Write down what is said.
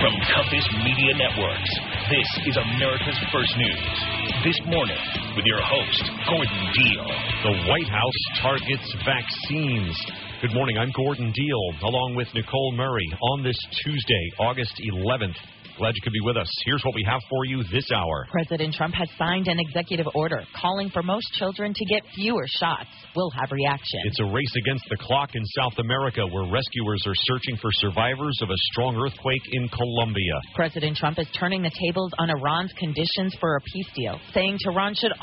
From Compass Media Networks, this is America's First News. This morning, with your host, Gordon Deal. The White House targets vaccines. Good morning, I'm Gordon Deal, along with Nicole Murray, on this Tuesday, August 11th. Glad you could be with us. Here's what we have for you this hour. President Trump has signed an executive order calling for most children to get fewer shots. We'll have reaction. It's a race against the clock in South America, where rescuers are searching for survivors of a strong earthquake in Colombia. President Trump is turning the tables on Iran's conditions for a peace deal, saying Tehran should